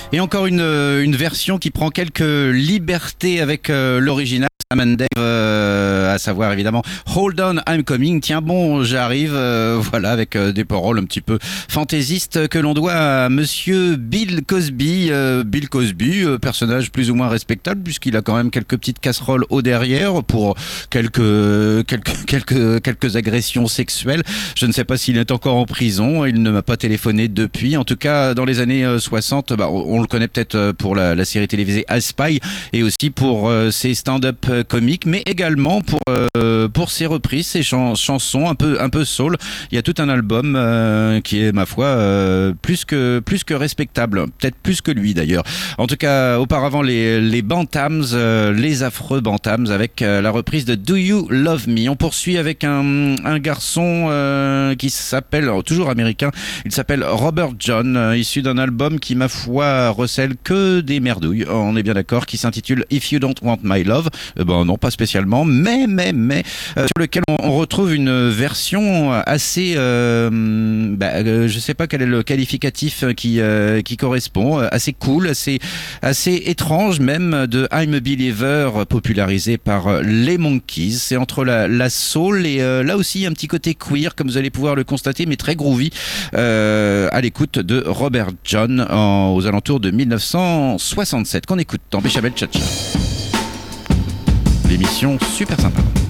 Et encore une version qui prend quelques libertés avec l'original. Sam and Dave, à savoir évidemment Hold On I'm Coming, tiens bon j'arrive, voilà, avec des paroles un petit peu fantaisistes que l'on doit à monsieur Bill Cosby. Bill Cosby, personnage plus ou moins respectable puisqu'il a quand même quelques petites casseroles au derrière pour quelques agressions sexuelles. Je ne sais pas s'il est encore en prison, il ne m'a pas téléphoné depuis. En tout cas dans les années 60, on le connaît peut-être pour la série télévisée I Spy et aussi pour ses stand-up comiques, mais également pour ses reprises, ses chansons un peu soul. Il y a tout un album qui est, ma foi, plus que respectable, peut-être plus que lui d'ailleurs. En tout cas, auparavant les Bantams, les affreux Bantams, avec la reprise de Do You Love Me. On poursuit avec un garçon qui s'appelle, toujours américain, il s'appelle Robert John, issu d'un album qui, ma foi, recèle que des merdouilles, on est bien d'accord, qui s'intitule If You Don't Want My Love. Non, pas spécialement, mais sur lequel on retrouve une version assez, je sais pas quel est le qualificatif qui correspond, assez cool, assez étrange même, de I'm a Believer, popularisé par les Monkees. C'est entre la soul et là aussi un petit côté queer, comme vous allez pouvoir le constater, mais très groovy, à l'écoute de Robert John aux alentours de 1967, qu'on écoute dans Béchamel Tcha-Tcha. L'émission super sympa.